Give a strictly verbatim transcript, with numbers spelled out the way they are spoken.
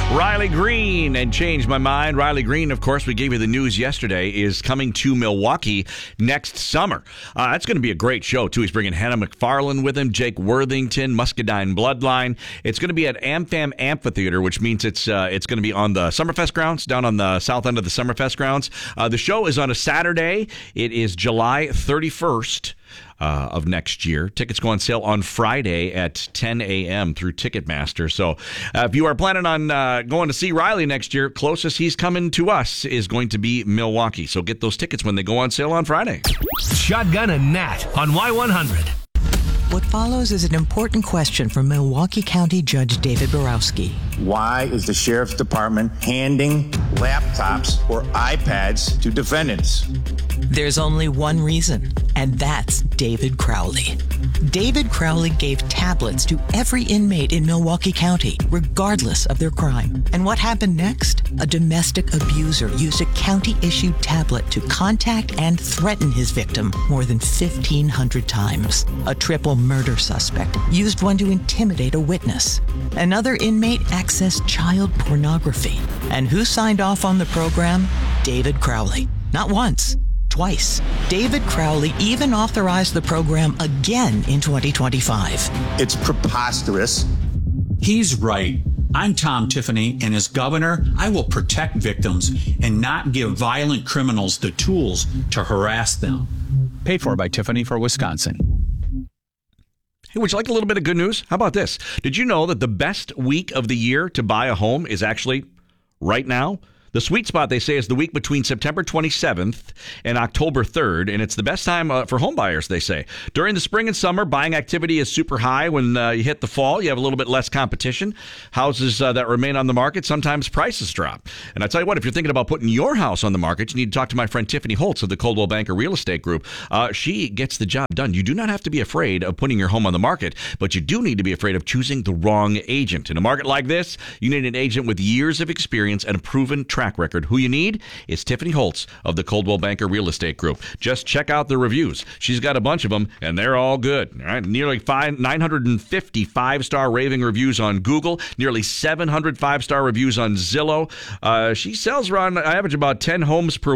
Riley Green and Change My Mind. Riley Green, of course, we gave you the news yesterday, is coming to Milwaukee next summer. Uh, that's going to be a great show, too. He's bringing Hannah McFarlane with him, Jake Worthington, Muscadine Bloodline. It's going to be at AmFam Amphitheater, which means it's uh, it's going to be on the Summerfest grounds, down on the south end of the Summerfest grounds. Uh, the show is on a Saturday. It is July thirty-first. Uh, of next year. Tickets go on sale on Friday at ten a.m. through Ticketmaster. So uh, if you are planning on uh, going to see Riley next year, closest he's coming to us is going to be Milwaukee. So get those tickets when they go on sale on Friday. Shotgun and Nat on Y one hundred. What follows is an important question from Milwaukee County Judge David Borowski. Why is the Sheriff's Department handing laptops or iPads to defendants? There's only one reason, and that's David Crowley. David Crowley gave tablets to every inmate in Milwaukee County, regardless of their crime. And what happened next? A domestic abuser used a county-issued tablet to contact and threaten his victim more than fifteen hundred times. A triple murder suspect used one to intimidate a witness. Another inmate accessed child pornography. And who signed off on the program? David Crowley. Not once. Twice. David Crowley even authorized the program again in twenty twenty-five. It's preposterous. He's right. I'm Tom Tiffany, and as governor, I will protect victims and not give violent criminals the tools to harass them. Paid for by Tiffany for Wisconsin. Hey, would you like a little bit of good news? How about this? Did you know that the best week of the year to buy a home is actually right now? The sweet spot, they say, is the week between September twenty-seventh and October third, and it's the best time uh, for home buyers, they say. During the spring and summer, buying activity is super high. When uh, you hit the fall, you have a little bit less competition. Houses uh, that remain on the market, sometimes prices drop. And I tell you what, if you're thinking about putting your house on the market, you need to talk to my friend Tiffany Holtz of the Coldwell Banker Real Estate Group. Uh, she gets the job done. You do not have to be afraid of putting your home on the market, but you do need to be afraid of choosing the wrong agent. In a market like this, you need an agent with years of experience and a proven track record. Who you need is Tiffany Holtz of the Coldwell Banker Real Estate Group. Just check out the reviews. She's got a bunch of them, and they're all good. All right, nearly five, nine hundred fifty five-star raving reviews on Google, nearly seven hundred five-star reviews on Zillow. Uh, she sells around, I average about ten homes per